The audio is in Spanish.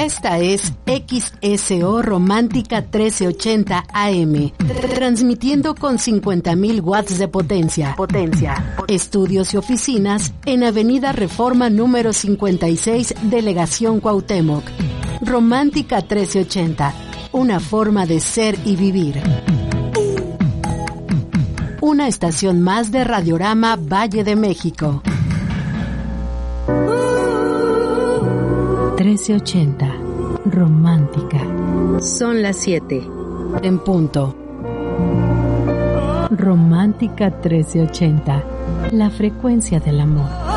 Esta es XSO Romántica 1380 AM, transmitiendo con 50.000 watts de potencia. Estudios y oficinas en Avenida Reforma número 56, Delegación Cuauhtémoc. Romántica 1380, una forma de ser y vivir. Una estación más de Radiorama Valle de México. 1380, romántica. Son las 7. En punto. Romántica 1380, la frecuencia del amor.